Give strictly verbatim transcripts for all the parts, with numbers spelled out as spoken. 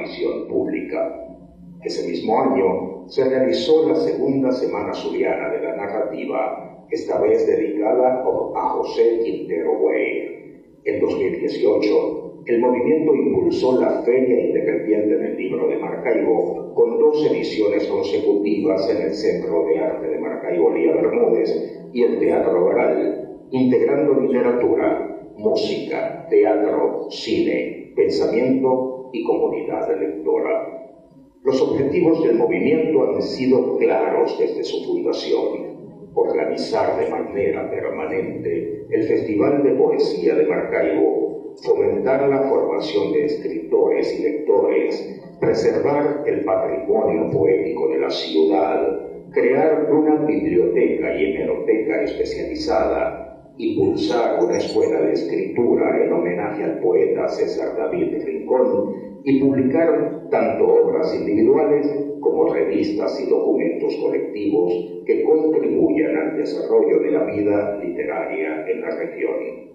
aparición pública. Ese mismo año se realizó la segunda Semana Zuliana de la Narrativa, esta vez dedicada a José Quintero Weir. En dos mil dieciocho, el movimiento impulsó la Feria Independiente del Libro de Maracaibo con dos ediciones consecutivas en el Centro de Arte de Maracaibo Lía Bermúdez y el Teatro Baral, integrando literatura, música, teatro, cine, pensamiento y comunidad lectora. Los objetivos del movimiento han sido claros desde su fundación: organizar de manera permanente el Festival de Poesía de Maracaibo, fomentar la formación de escritores y lectores, preservar el patrimonio poético de la ciudad, crear una biblioteca y hemeroteca especializada, impulsar una escuela de escritura en homenaje al poeta César David Rincón y publicar tanto obras individuales como revistas y documentos colectivos que contribuyan al desarrollo de la vida literaria en la región.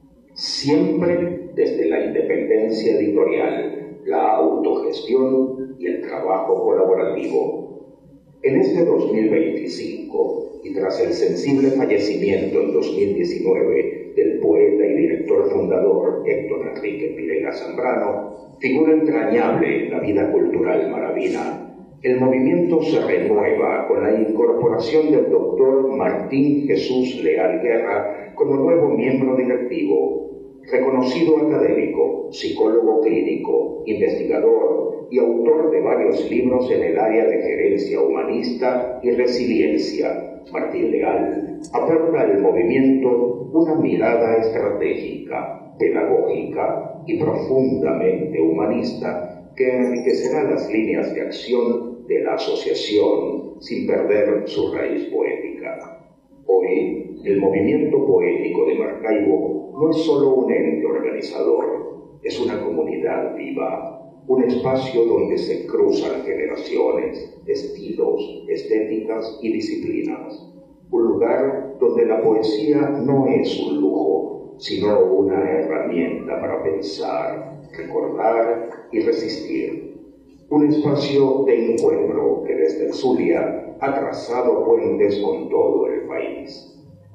Siempre desde la independencia editorial, la autogestión y el trabajo colaborativo. En este dos mil veinticinco, y tras el sensible fallecimiento en dos mil diecinueve del poeta y director fundador Héctor Enrique Pirela Zambrano, figura entrañable en la vida cultural maravina, el movimiento se renueva con la incorporación del doctor Martín Jesús Leal Guerra como nuevo miembro directivo, reconocido académico, psicólogo clínico, investigador y autor de varios libros en el área de gerencia humanista y resiliencia. Martín Leal aporta al movimiento una mirada estratégica, pedagógica y profundamente humanista que enriquecerá las líneas de acción de la asociación sin perder su raíz poética. Hoy, el movimiento poético de Maracaibo no es solo un ente organizador, es una comunidad viva, un espacio donde se cruzan generaciones, estilos, estéticas y disciplinas. Un lugar donde la poesía no es un lujo, sino una herramienta para pensar, recordar y resistir. Un espacio de encuentro que desde el Zulia ha trazado puentes con todo el país.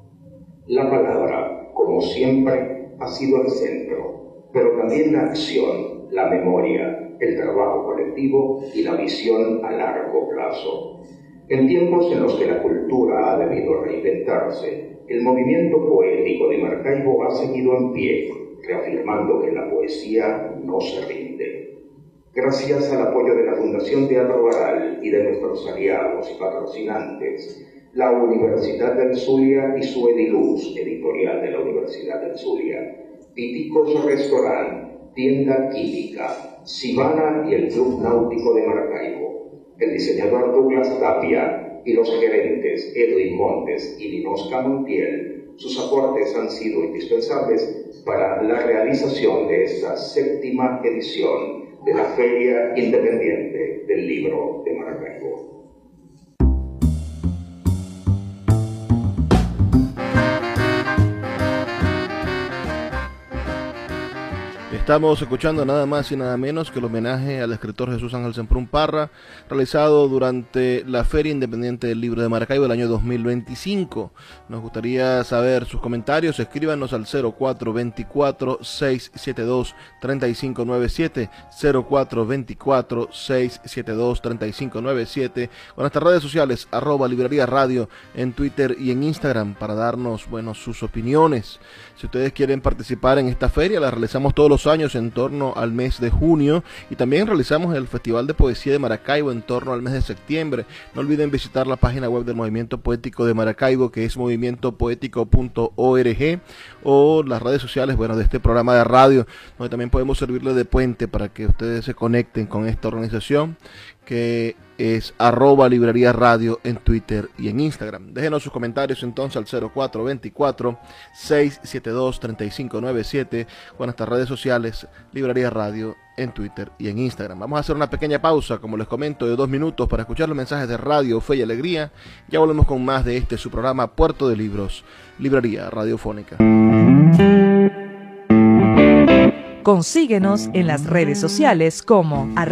La palabra, como siempre, ha sido el centro, pero también la acción, la memoria, el trabajo colectivo y la visión a largo plazo. En tiempos en los que la cultura ha debido reinventarse, el movimiento poético de Maracaibo ha seguido en pie, reafirmando que la poesía no se rinde. Gracias al apoyo de la Fundación Teatro Baral y de nuestros aliados y patrocinantes, la Universidad del Zulia y su Ediluz, editorial de la Universidad del Zulia, Piticos Restaurant, Tienda Química, Sivana y el Club Náutico de Maracaibo, el diseñador Douglas Tapia y los gerentes Edwin Montes y Dinosca Montiel, sus aportes han sido indispensables para la realización de esta séptima edición de la Feria Independiente del Libro de Maracaibo. Estamos escuchando nada más y nada menos que el homenaje al escritor Jesús Ángel Semprún Parra, realizado durante la Feria Independiente del Libro de Maracaibo del año dos mil veinticinco. Nos gustaría saber sus comentarios. Escríbanos al cero cuatro dos cuatro, seis siete dos, tres cinco nueve siete, cero cuatro dos cuatro, seis siete dos, tres cinco nueve siete, o en nuestras redes sociales, arroba Librería Radio, en Twitter y en Instagram, para darnos, bueno, sus opiniones. Si ustedes quieren participar en esta feria, la realizamos todos los años en torno al mes de junio, y también realizamos el Festival de Poesía de Maracaibo en torno al mes de septiembre. No olviden visitar la página web del Movimiento Poético de Maracaibo, que es movimiento poético punto org, o las redes sociales, bueno, de este programa de radio, donde también podemos servirle de puente para que ustedes se conecten con esta organización, que es arroba Librería Radio en Twitter y en Instagram. Déjenos sus comentarios entonces al cero cuatro dos cuatro, seis siete dos, tres cinco nueve siete, o en nuestras redes sociales, Librería Radio en Twitter y en Instagram. Vamos a hacer una pequeña pausa, como les comento, de dos minutos para escuchar los mensajes de Radio Fe y Alegría. Ya volvemos con más de este su programa Puerto de Libros, Librería Radiofónica. Consíguenos en las redes sociales como